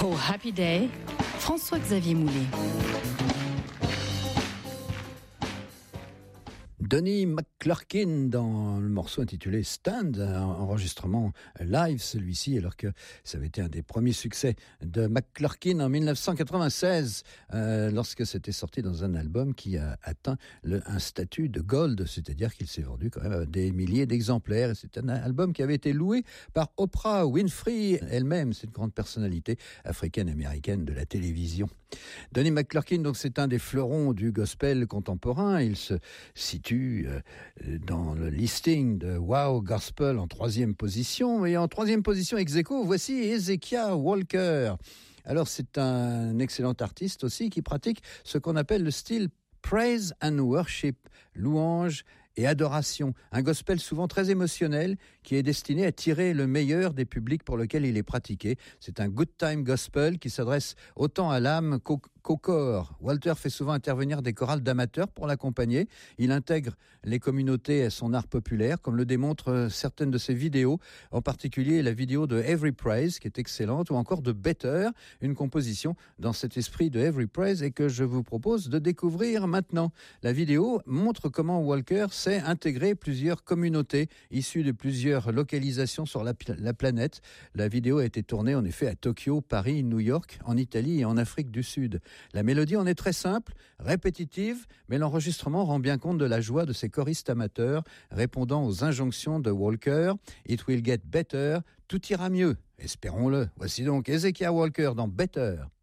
Oh Happy Day, François-Xavier Moulet. Donnie McClurkin dans le morceau intitulé Stand, un enregistrement live celui-ci, alors que ça avait été un des premiers succès de McClurkin en 1996, lorsque c'était sorti dans un album qui a atteint un statut de gold, c'est-à-dire qu'il s'est vendu quand même à des milliers d'exemplaires. Et c'est un album qui avait été loué par Oprah Winfrey elle-même, c'est une grande personnalité africaine-américaine de la télévision. Donnie McClurkin, donc, c'est un des fleurons du gospel contemporain. Il se situe dans le listing de Wow Gospel en 3e position. Et en 3e position ex aequo, voici Hezekiah Walker. Alors, c'est un excellent artiste aussi qui pratique ce qu'on appelle le style Praise and Worship, louange et adoration. Un gospel souvent très émotionnel qui est destiné à tirer le meilleur des publics pour lesquels il est pratiqué. C'est un good time gospel qui s'adresse autant à l'âme qu'au corps. Walter fait souvent intervenir des chorales d'amateurs pour l'accompagner. Il intègre les communautés à son art populaire, comme le démontrent certaines de ses vidéos, en particulier la vidéo de Every Praise, qui est excellente, ou encore de Better, une composition dans cet esprit de Every Praise et que je vous propose de découvrir maintenant. La vidéo montre comment Walker sait intégrer plusieurs communautés issues de plusieurs localisations sur la planète. La vidéo a été tournée en effet à Tokyo, Paris, New York, en Italie et en Afrique du Sud. La mélodie en est très simple, répétitive, mais l'enregistrement rend bien compte de la joie de ces choristes amateurs, répondant aux injonctions de Walker. It will get better, tout ira mieux, espérons-le. Voici donc Hezekiah Walker dans Better.